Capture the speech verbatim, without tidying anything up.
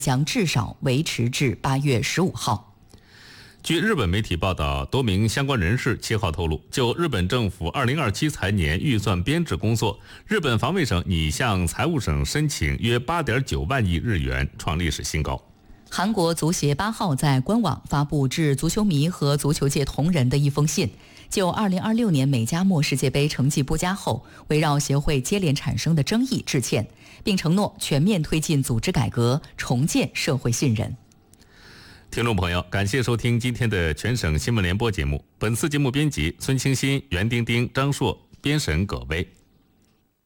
将至少维持至八月十五号。 据日本媒体报道，多名相关人士七号透露，就日本政府二零二七财年预算编制工作，日本防卫省拟向财务省申请约 八点九万亿日元，创历史新高。 韩国足协八号在官网发布致足球迷和足球界同仁的一封信，就二零二六年美加墨世界杯成绩不佳后，围绕协会接连产生的争议致歉，并承诺全面推进组织改革，重建社会信任。 听众朋友，感谢收听今天的全省新闻联播节目。本次节目编辑孙清新、袁丁丁、张硕，编审葛威。